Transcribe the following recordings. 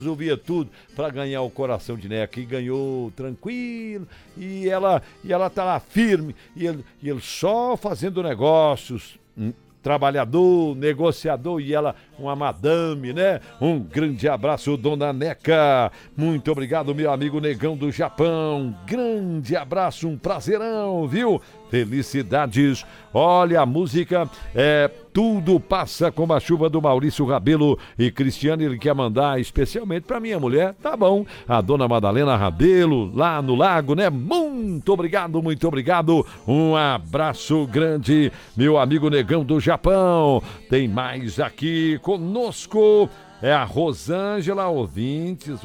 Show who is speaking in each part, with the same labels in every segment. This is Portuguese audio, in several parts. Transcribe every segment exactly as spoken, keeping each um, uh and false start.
Speaker 1: resolvia tudo para ganhar o coração de Neca e ganhou tranquilo, e ela, e ela tá lá firme, e ele, e ele só fazendo negócios, hum, trabalhador, negociador, e ela uma madame, né? Um grande abraço, dona Neca. Muito obrigado, meu amigo Negão do Japão. Grande abraço, um prazerão, viu? Felicidades. Olha, a música é Tudo Passa Como a Chuva do Maurício Rabelo e Cristiano. Ele quer mandar especialmente para minha mulher, tá bom? A dona Madalena Rabelo, lá no lago, né? Muito obrigado, muito obrigado. Um abraço grande, meu amigo Negão do Japão. Tem mais aqui conosco. É a Rosângela, ouvintes.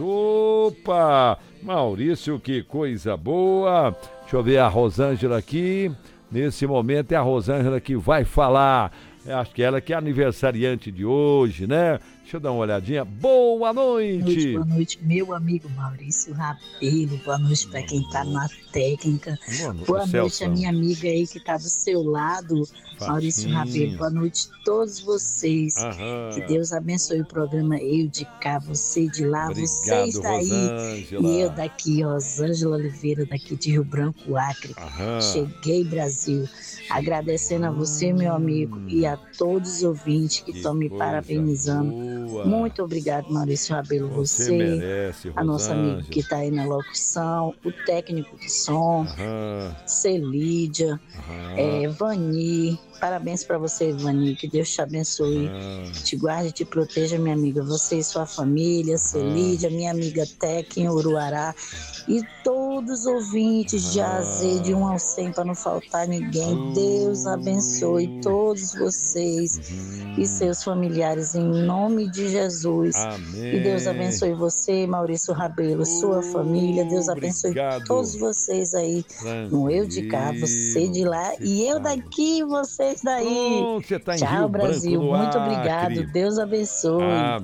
Speaker 1: Opa! Maurício, que coisa boa. Deixa eu ver a Rosângela aqui. Nesse momento é a Rosângela que vai falar. Eu acho que ela que é aniversariante de hoje, né? Deixa eu dar uma olhadinha. Boa noite!
Speaker 2: Boa noite, boa noite, meu amigo Maurício Rabelo. Boa noite para quem tá na técnica.
Speaker 1: Boa,
Speaker 2: boa noite a minha amiga aí que tá do seu lado, Fatinha. Maurício Rabelo. Boa noite a todos vocês.
Speaker 1: Aham.
Speaker 2: Que Deus abençoe o programa. Eu de cá, você de lá,
Speaker 1: Obrigado,
Speaker 2: vocês daí.
Speaker 1: Rosângela.
Speaker 2: E eu daqui, ó, Rosângela Oliveira, daqui de Rio Branco, Acre.
Speaker 1: Aham.
Speaker 2: Cheguei, Brasil. Agradecendo a você, meu amigo, hum. e a todos os ouvintes que estão me parabenizando. Boa. Muito obrigado, Maurício Rabelo.
Speaker 1: Você,
Speaker 2: você
Speaker 1: merece,
Speaker 2: a nossa amiga que está aí na locução, o técnico de som,
Speaker 1: Aham.
Speaker 2: Celídia, é, Vani. Parabéns para você, Vani. Que Deus te abençoe,
Speaker 1: Aham.
Speaker 2: te guarde e te proteja, minha amiga. Você e sua família, Celídia, minha amiga Tec em Uruará. E todos os ouvintes de A a Z, de um ao cem, para não faltar ninguém. Uh, Deus abençoe todos vocês uh, e seus familiares, em nome de Jesus.
Speaker 1: Amém.
Speaker 2: E Deus abençoe você, Maurício Rabelo, sua uh, família. Deus abençoe obrigado. Todos vocês aí. Tranquilo. No Eu de cá, você de lá e eu daqui, vocês daí.
Speaker 1: Oh, você tá em
Speaker 2: Tchau,
Speaker 1: Rio
Speaker 2: Brasil.
Speaker 1: Branco,
Speaker 2: Muito
Speaker 1: Acre.
Speaker 2: obrigado. Deus abençoe.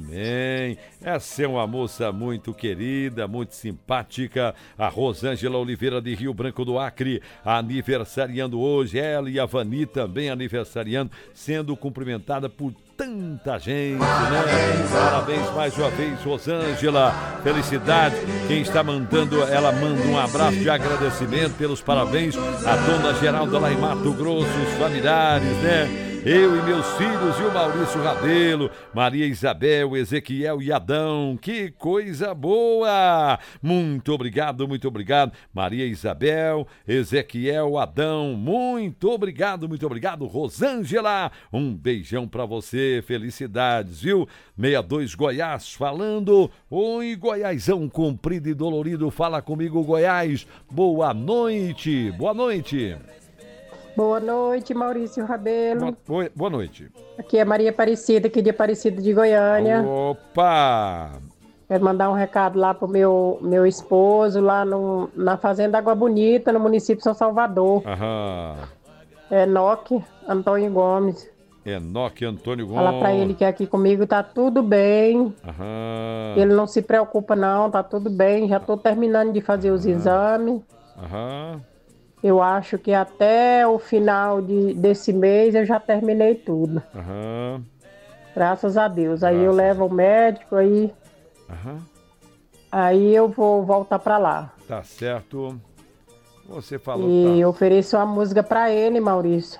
Speaker 1: Amém. Essa é uma moça muito querida, muito simpática, a Rosângela Oliveira de Rio Branco do Acre, aniversariando hoje, ela e a Vani também aniversariando, sendo cumprimentada por tanta gente, né? Parabéns mais uma vez, Rosângela, felicidade. Quem está mandando, ela manda um abraço de agradecimento pelos parabéns a dona Geralda lá em Mato Grosso, os familiares, né? Eu e meus filhos e o Maurício Rabelo, Maria Isabel, Ezequiel e Adão, que coisa boa! Muito obrigado, muito obrigado, Maria Isabel, Ezequiel, Adão, muito obrigado, muito obrigado, Rosângela, um beijão pra você, felicidades, viu? sessenta e dois Goiás falando, oi Goiásão comprido e dolorido, fala comigo Goiás, boa noite, boa noite.
Speaker 3: Boa noite, Maurício Rabelo.
Speaker 1: Boa, boa noite.
Speaker 3: Aqui é Maria Aparecida, aqui de Aparecida de Goiânia.
Speaker 1: Opa!
Speaker 3: Quero mandar um recado lá pro meu, meu esposo, lá no, na Fazenda Água Bonita, no município de São Salvador.
Speaker 1: Aham.
Speaker 3: É Enoque Antônio Gomes.
Speaker 1: Enoque Antônio Gomes.
Speaker 3: Fala pra ele que aqui comigo tá tudo bem.
Speaker 1: Aham.
Speaker 3: Ele não se preocupa não, tá tudo bem. Já tô terminando de fazer Aham. os exames.
Speaker 1: Aham.
Speaker 3: Eu acho que até o final de, desse mês eu já terminei tudo.
Speaker 1: Uhum.
Speaker 3: Graças a Deus.
Speaker 1: Graças.
Speaker 3: Aí eu levo o médico, aí,
Speaker 1: uhum.
Speaker 3: aí eu vou voltar pra lá.
Speaker 1: Tá certo. Você falou.
Speaker 3: E
Speaker 1: tá.
Speaker 3: ofereço uma música pra ele, Maurício.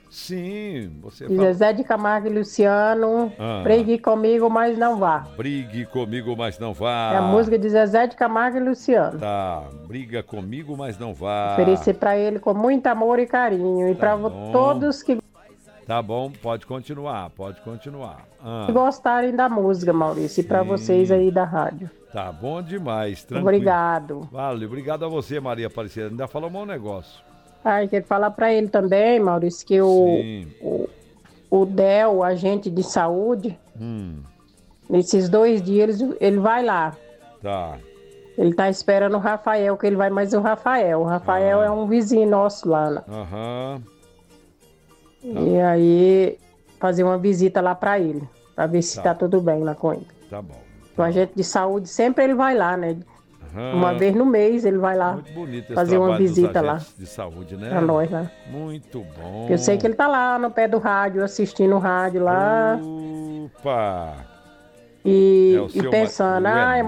Speaker 1: Sim, você
Speaker 3: e
Speaker 1: falou.
Speaker 3: Zezé de Camargo e Luciano, ah. Brigue comigo, mas não vá.
Speaker 1: Brigue comigo, mas não vá.
Speaker 3: É a música de Zezé de Camargo e Luciano.
Speaker 1: Tá, briga comigo, mas não vá.
Speaker 3: Oferecer pra ele com muito amor e carinho. E
Speaker 1: tá
Speaker 3: pra bom. todos que...
Speaker 1: Tá bom, pode continuar, pode continuar.
Speaker 3: Ah. Que gostarem da música, Maurício, e pra vocês aí da rádio.
Speaker 1: Tá bom demais, tranquilo.
Speaker 3: Obrigado.
Speaker 1: Vale, obrigado a você, Maria Aparecida. Ainda falou um bom negócio.
Speaker 3: Ah, quero falar para ele também, Maurício, que o, o, o D E L, o agente de saúde,
Speaker 1: hum.
Speaker 3: nesses dois dias ele, ele vai lá.
Speaker 1: Tá.
Speaker 3: Ele tá esperando o Rafael, que ele vai mais o Rafael. O Rafael ah. é um vizinho nosso lá. Né?
Speaker 1: Aham.
Speaker 3: E tá. aí, fazer uma visita lá para ele, para ver se tá. tá tudo bem lá com ele.
Speaker 1: Tá bom.
Speaker 3: Tá. O agente de saúde, sempre ele vai lá, né? Uhum. Uma vez no mês ele vai lá fazer uma visita lá
Speaker 1: de saúde, né?
Speaker 3: Pra nós, né?
Speaker 1: Muito bom.
Speaker 3: Eu sei que ele tá lá no pé do rádio, assistindo o rádio lá.
Speaker 1: Opa!
Speaker 3: E, é e pensando, ah,